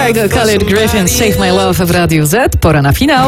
Chicago, Khalid Griffin, Save My Love w Radiu Z. Pora na finał.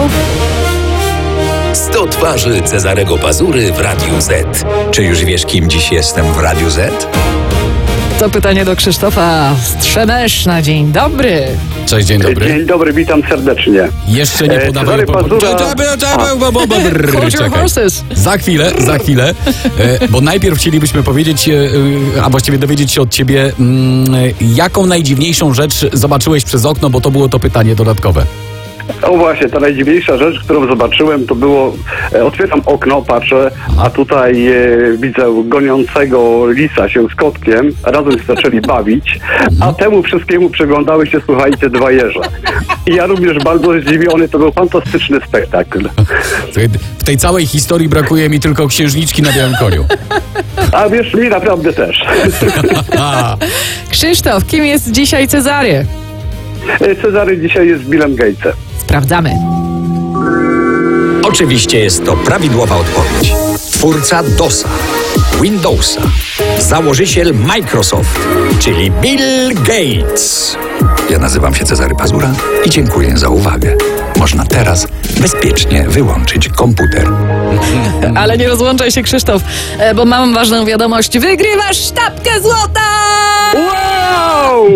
100 twarzy Cezarego Pazury w Radiu Z. Czy już wiesz, kim dziś jestem w Radiu Z? To pytanie do Krzysztofa Strzemeszna. Dzień dobry. Cześć, dzień dobry. Dzień dobry, witam serdecznie. Jeszcze nie podawaj... Cezary Pazura... Hold your horses. Za chwilę, bo najpierw chcielibyśmy powiedzieć, a właściwie dowiedzieć się od ciebie, jaką najdziwniejszą rzecz zobaczyłeś przez okno, bo to było to pytanie dodatkowe. O właśnie, ta najdziwniejsza rzecz, którą zobaczyłem, to było, otwieram okno, patrzę, a tutaj widzę goniącego lisa się z kotkiem, razem się zaczęli bawić, a temu wszystkiemu przyglądały się, słuchajcie, dwa jeże. I ja również bardzo zdziwiony, to był fantastyczny spektakl. W tej całej historii brakuje mi tylko księżniczki na białym koniu. A wiesz, mi naprawdę też. Krzysztof, kim jest dzisiaj Cezary? Cezary dzisiaj jest Billem Gatesem. Sprawdzamy. Oczywiście jest to prawidłowa odpowiedź. Twórca DOS-a, Windowsa, założyciel Microsoft, czyli Bill Gates. Ja nazywam się Cezary Pazura i dziękuję za uwagę. Można teraz bezpiecznie wyłączyć komputer. Ale nie rozłączaj się, Krzysztof, bo mam ważną wiadomość. Wygrywasz sztabkę złota! Wow!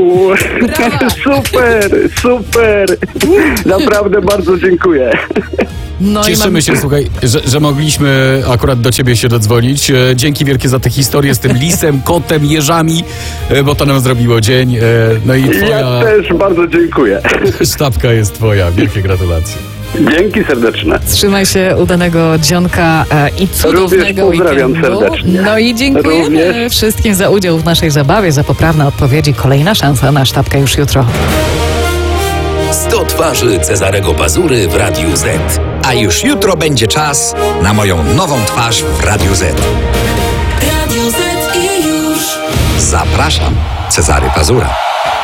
Super! Naprawdę bardzo dziękuję. No Cieszymy się, słuchaj, że mogliśmy akurat do ciebie się dodzwonić. Dzięki wielkie za tę historię z tym lisem, kotem, jeżami, bo to nam zrobiło dzień. No i twoja... Ja też bardzo dziękuję. Sztabka jest twoja. Wielkie gratulacje. Dzięki serdeczne. Trzymaj się, udanego dzionka i cudownego Również pozdrawiam weekendu. serdecznie. No i dziękujemy Również. wszystkim za udział w naszej zabawie, za poprawne odpowiedzi. Kolejna szansa na sztabkę już jutro. 100 twarzy Cezarego Pazury w Radiu Z. A już jutro będzie czas na moją nową twarz w Radiu Z. Radio Z i już. Zapraszam, Cezary Pazura.